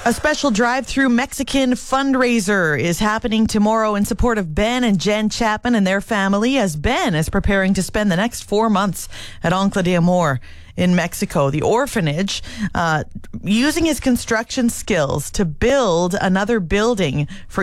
A special drive-through Mexican fundraiser is happening tomorrow in support of Ben and Jen Chapman and their family, as Ben is preparing to spend the next 4 months at Ancla de Amor in Mexico, the orphanage, using his construction skills to build another building for